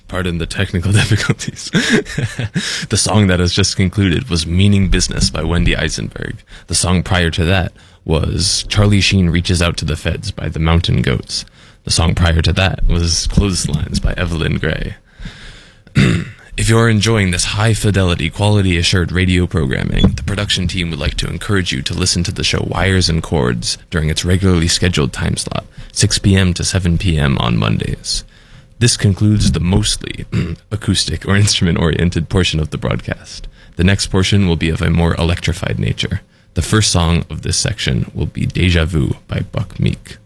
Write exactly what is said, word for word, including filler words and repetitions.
Pardon the technical difficulties. The song that has just concluded was Meaning Business by Wendy Eisenberg. The song prior to that was Charlie Sheen Reaches Out to the Feds by the Mountain Goats. The song prior to that was Clotheslines by Evelyn Gray. If you're enjoying this high-fidelity, quality-assured radio programming, the production team would like to encourage you to listen to the show Wires and Chords during its regularly scheduled time slot, six p.m. to seven p.m. on Mondays. This concludes the mostly acoustic or instrument-oriented portion of the broadcast. The next portion will be of a more electrified nature. The first song of this section will be Deja Vu by Buck Meek.